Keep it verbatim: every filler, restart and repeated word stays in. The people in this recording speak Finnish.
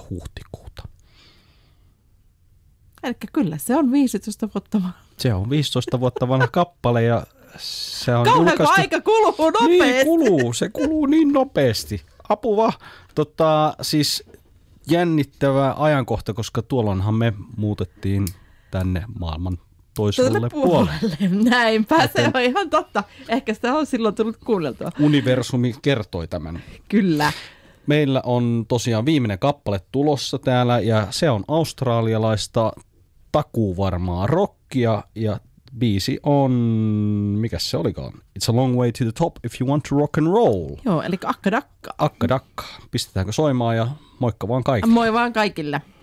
huhtikuuta. Eli kyllä, se on viisitoista vuotta vanha. Se on viisitoista vuotta vanha kappale ja se on Kauhean julkaistu... aika kuluu nopeasti. Niin kuluu, se kuluu niin nopeasti. Apua. Tota, siis jännittävä ajankohta, koska tuolloinhan me muutettiin tänne maailman toiselle puolelle. puolelle. Näinpä, Joten... se on ihan totta. Ehkä sitä on silloin tullut kuunneltua. Universumi kertoi tämän. Kyllä. Meillä on tosiaan viimeinen kappale tulossa täällä ja se on australialaista takuuvarmaa rockia ja biisi on, mikäs se olikaan? It's a long way to the top if you want to rock and roll. Joo, eli akka dakka. Akka dakka. Pistetäänkö soimaan ja moikka vaan kaikille. Moi vaan kaikille.